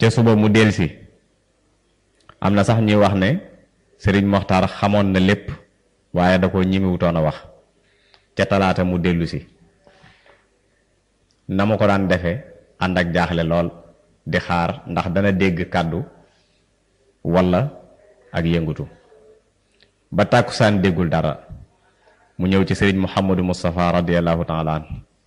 ca suba mu delsi am na sax ñuy wax ne sëriñ Moxtaar xamoon na lépp waaye da ko ñimiwutoon a wax ca talaata mu dellu si na ma ko daan defe ànd ak jaaxle lool di xaar ndax dana dégg kàddu walla ak yëngutu ba tàkkusaan déggul dara mu ñëw ci sëriñ Mouhamadou Moustapha radiyallahu taala an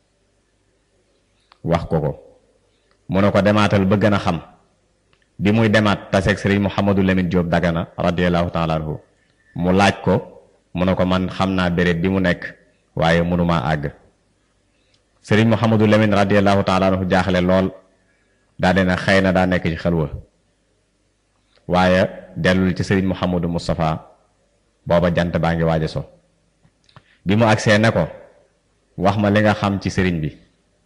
wax ko mu ne ko demaatal ba gën a xam bi muy demaat taseeg sëriñ Mouhamadou Lamine Diop Dagana radiyallahu taala anhu mu laaj ko mu ne ko man xam naa béréb bi mu nekk waaye mënumaa àgg sëriñ Mouhamadou Lamine radiyallahu taala anhu jaaxle lool daa dina xëy na daa nekk ci xelwa waaye dellul ci sëriñ Mouhamadou Moustapha booba jant baa ngi waaja so bi mu agsee ne ko wax ma li nga xam ci sëriñ bi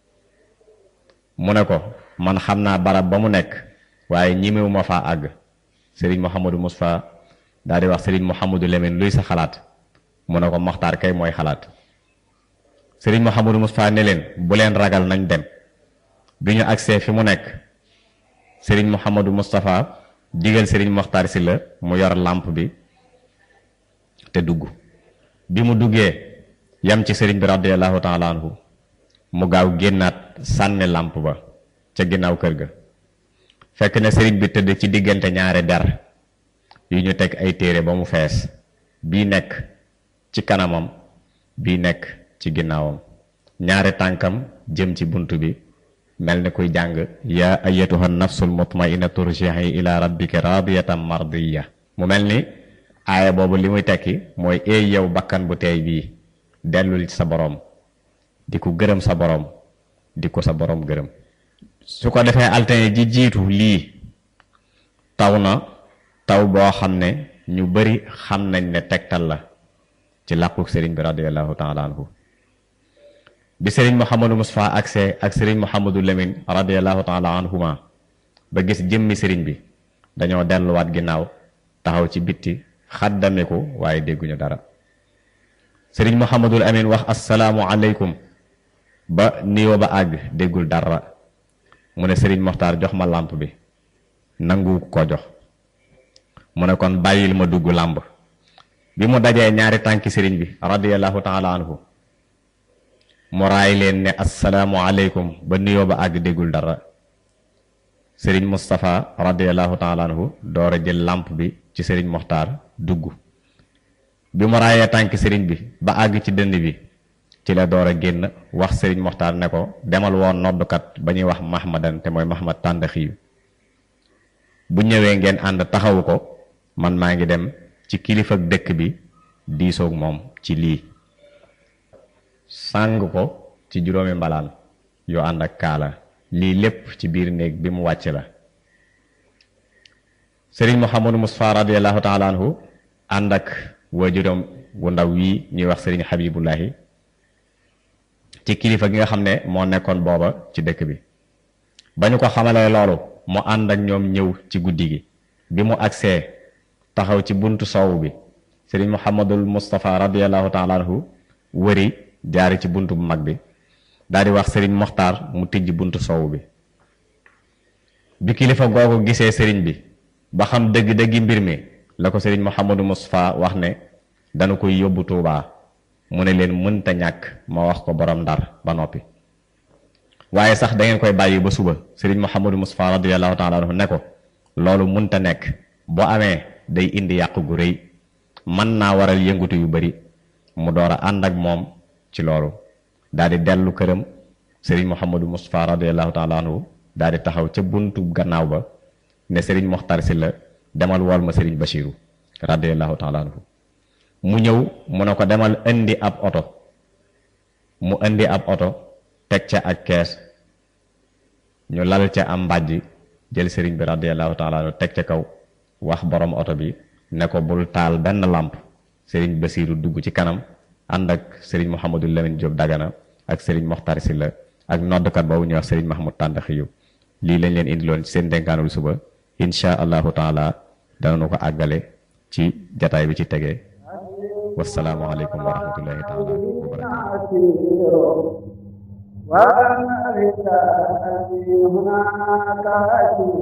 mu ne ko man xam naa barab ba mu nekk waaye ñimewu ma faa àgg sëriñ Mouhamadou Moustapha daal di wax sëriñ Mouhamadou Lamine luy sa xalaat mu ne ko Moxtaar kay mooy xalaat sëriñ Mouhamadou Moustapha ne leen bu leen ragal nañ dem bi ñu agsee fi mu nekk sëriñ Mouhamadou Moustapha digal sëriñ Moxtaar si la mu yor làmp bi te dugg bi mu duggee yam ci sëriñ bi radiyallahu taala anhu mu gaaw génnaat sànni làmp ba ca ginnaaw kër ga fekk na sëriñ bi tëdd ci diggante ñaari der yu ñu teg ay téere ba mu fees bii nekk ci kanamam bii nekk ci ginnaawam ñaari tànkam jëm ci bunt bi mel ni kuy jàng yaa ayyatuha nafsul mutmainatu irji'i ila rabbika radiyatan mardiya mu mel ni aaya boobu li muy tekki mooy eey yow bakkan bu teey bii dellul ci sa boroom di ko gërëm sa boroom di ko sa boroom gërëm su ko defee altine ji jiitu lii taw na taw boo xam ne ñu bari xam nañ ne tegtal la ci làqu sëriñ bi radiyallahu taala anhu bi sëriñ Mouhamadou Moustapha agsee ak sëriñ Mouhamadou Lamine radiyallahu taala anhuma ba gis jëmmi sëriñ bi dañoo delluwaat ginnaaw taxaw ci bitti xaddamiku waaye dégguñu dara sëriñ Mouhamadul Amin wax assalaamu aleykum ba nuyoo ba àgg déggul dara mu ne sëriñ Moxtaar jox ma làmp bi nangu ko jox mu ne kon bàyyil ma dugg làmb bi mu dajee ñaari tànki sëriñ bi radiyallahu taala anhu mu raay leen ne assalaamu aleykum ba nuyoo ba àgg déggul dara sëriñ Moustapha radiyallahu taala anhu door a jël làmp bi ci sëriñ Moxtaar dugg bi mu raayee tànk sëriñ bi ba àgg ci dënd bi ci la door a génn wax sëriñ Moxtaar ne ko demal woon noddukat ba ñuy wax Mahmadan te mooy Mahmad Tàndaxiyu bu ñëwee ngeen ànd taxawu ko man maa ngi dem ci kilifa dëkk bi diisoog moom ci lii sàng ko ci juróomi mbalaan yoo ànd ak kaala lii lépp ci biir néeg bi mu wàcc la sëriñ Mouhamadou Moustapha radiyallahu taala anhu ànd ak waajuram wu ndaw wii ñuy wax sëriñ Habibullahi ci kilifa gi nga xam ne moo nekkoon booba ci dëkk bi ba ñu ko xamalee loolu mu ànd ak ñoom ñëw ci guddi gi bi mu agsee taxaw ci buntu soow bi sëriñ Mouhamadul Moustapha radiyallahu taala anhu wëri jaari ci buntu bu mag bi daal di wax sëriñ Moxtaar mu tijj buntu soow bi kilifa googu gisee sëriñ bi ba xam dëgg-dëggi mbir mi la ko sëriñ Mouhamadou Moustapha wax ne dana koy yóbbu Tuubaa mu ne leen mënta ñàkk ma wax ko borom Ndar ba noppi waaye sax da ngeen koy bàyyi ba suba sëriñ Mouhamadou Moustapha radiyallahu taala anhu ne ko loolu mënta nekk bu amee day indi yàq gu rëy mën naa waral yëngutu yu bari mu door a ànd ak moom ci loolu daal di dellu këram sëriñ Mouhamadou Moustapha radiyallahu taala anhu daal di taxaw ca buntu gannaaw ba ne sëriñ Moxtar si la demal wool ma sëriñ Bachiru radiyallahu taala anhu mu ñëw mu ne ko demal indi ab oto mu indi ab oto teg ca ak kees ñu lal ca am mbàjj jël sëriñ bi radiyallahu taala anhu teg ca kaw wax borom oto bi ne ko bul taal benn làmp sëriñ Bachiru dugg ci kanam ànd ak sëriñ Mouhamadou Lamine Diop Dagana ak sëriñ Moxtar si la ak noddkat boobu ñuy wax sëriñ Mahmoud Tàndaxiyu lii lañ leen indiloon ci seen dénkaanul suba insha allahu taala danañu ko àggale ci jataay bi ci tegee wassalaamu aleykum wa rahmatullahi taala wa barakatuh